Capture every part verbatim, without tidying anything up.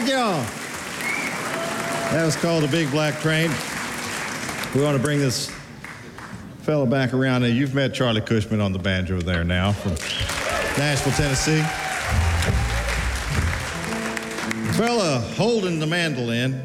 Thank y'all. That was called The Big Black Train. We want to bring this fella back around. Now, you've met Charlie Cushman on the banjo there now from Nashville, Tennessee. The fella holding the mandolin.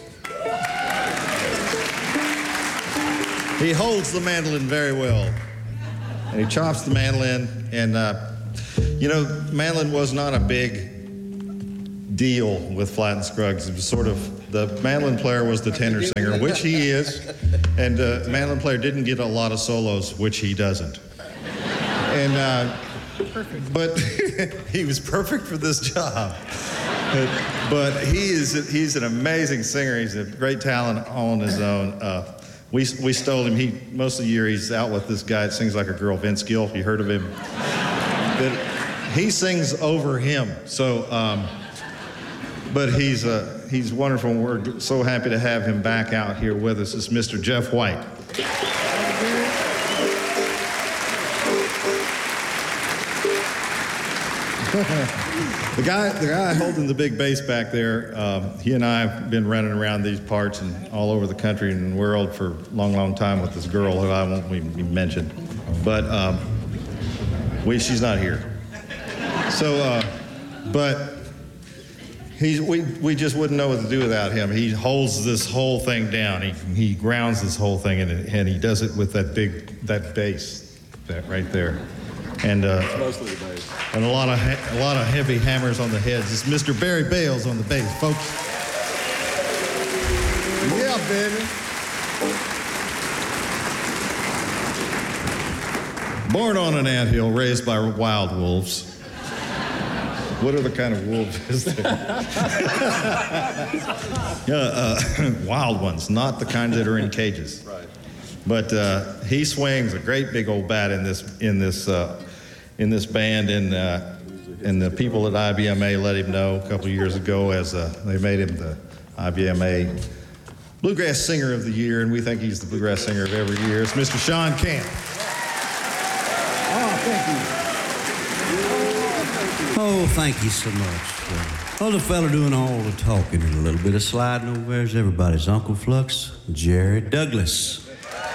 He holds the mandolin very well. And he chops the mandolin. And, uh, you know, mandolin was not a big deal with Flatt and Scruggs. It was sort of, the mandolin player was the tenor singer, which he is. And uh, the mandolin player didn't get a lot of solos, which he doesn't. And, uh, perfect. But he was perfect for this job. But, but he is, he's an amazing singer. He's a great talent on his own. Uh, we, we stole him. He, most of the year he's out with this guy that sings like a girl, Vince Gill. You heard of him? But he sings over him. So, um, but he's, uh, he's wonderful. We're so happy to have him back out here with us. It's Mister Jeff White. The guy, the guy holding the big bass back there, um, he and I have been running around these parts and all over the country and the world for a long, long time with this girl who I won't even mention. But um, we, she's not here. So, uh, but he's, we, we just wouldn't know what to do without him. He holds this whole thing down. He, he grounds this whole thing, and, and he does it with that big, that bass, that right there. And uh, mostly the bass. And a lot of a lot of heavy hammers on the heads. It's Mister Barry Bales on the bass, folks. Yeah, baby. Born on an anthill, raised by wild wolves. What other kind of wolves is there? uh, uh, wild ones, not the kind that are in cages. Right. But uh, he swings a great big old bat in this in this uh, in this band, and uh, and the people at I B M A let him know a couple of years ago as uh, they made him the I B M A Bluegrass Singer of the Year, and we think he's the Bluegrass Singer of every year. It's Mister Sean Camp. Oh, thank you. Oh, thank you so much. Uh, oh, the fella doing all the talking and a little bit of sliding over there is everybody's Uncle Flux, Jerry Douglas.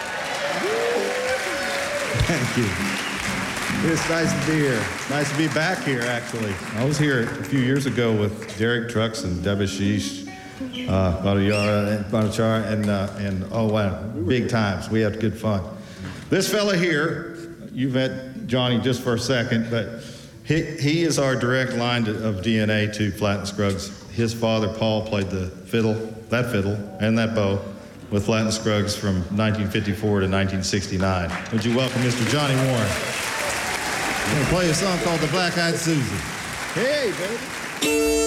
Thank you. It's nice to be here. Nice to be back here, actually. I was here a few years ago with Derek Trucks and Debashish, uh, Bhattacharya, and, uh, and oh, wow, big times. We had good fun. This fella here, you've met Johnny just for a second, but he, he is our direct line to, of D N A to Flatt and Scruggs. His father, Paul, played the fiddle, that fiddle, and that bow with Flatt and Scruggs from nineteen fifty-four to nineteen sixty-nine. Would you welcome Mister Johnny Warren? I'm going to play a song called The Black-Eyed Susan. Hey, baby.